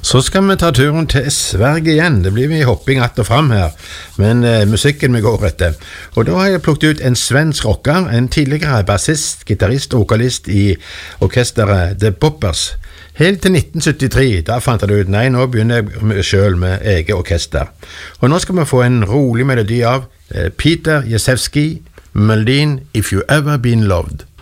Så skal vi ta turen til Sverige igjen. Det blir mye hopping att og fram her, men musikken vi går etter. Og da har jeg plukket ut en svensk rocker, en tidligere bassist, gitarist og vokalist i orkesteret The Poppers. Helt til 1973, da fant jeg ut, nei, nå begynner jeg selv med eget orkester. Og nå skal vi få en rolig melodi av Peter Jezewski, melodien If You Ever Been Loved.